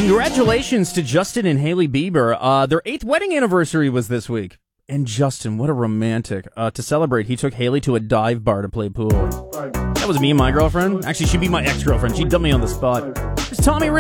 Congratulations to Justin and Hailey Bieber. Their 8th wedding anniversary was this week. And Justin, what a romantic. To celebrate, he took Hailey to a dive bar to play pool. That was me and my girlfriend. Actually, she'd be my ex-girlfriend. She dumped me on the spot. It's Tommy Ray.